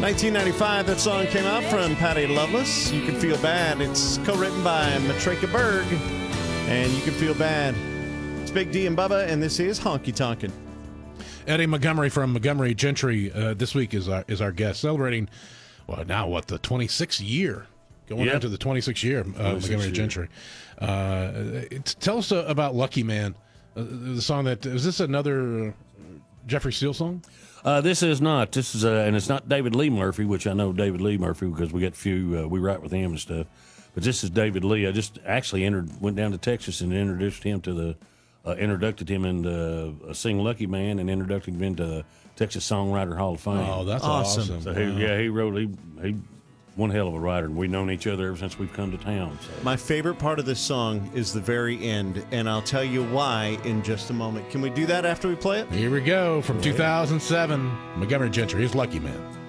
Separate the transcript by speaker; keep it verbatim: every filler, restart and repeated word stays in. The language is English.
Speaker 1: nineteen ninety-five, that song came out from Patty Loveless. You Can Feel Bad. It's co-written by Matrika Berg, and You Can Feel Bad. It's Big D and Bubba, and this is Honky Tonkin'.
Speaker 2: Eddie Montgomery from Montgomery Gentry uh, this week is our is our guest, celebrating, well, now what, the twenty-sixth year? Going
Speaker 3: yep.
Speaker 2: into the twenty-sixth year, uh, Montgomery
Speaker 3: year.
Speaker 2: Gentry. Uh, it's, tell us uh, about Lucky Man, uh, the song that, is this another uh, Jeffrey Steele song?
Speaker 3: Uh, this is not. This is, uh, and it's not David Lee Murphy, which I know David Lee Murphy because we got a few, uh, we write with him and stuff. But this is David Lee. I just actually entered, went down to Texas and introduced him to the, uh, introduced him into uh, Sing Lucky Man and introduced him into the Texas Songwriter Hall of Fame.
Speaker 2: Oh, that's awesome. awesome.
Speaker 3: So he,
Speaker 2: wow.
Speaker 3: yeah, he wrote, he, he, one hell of a writer, and we've known each other ever since we've come to town. So.
Speaker 1: My favorite part of this song is the very end, and I'll tell you why in just a moment. Can we do that after we play it?
Speaker 2: Here we go, from two thousand seven, Montgomery Gentry, his Lucky Man.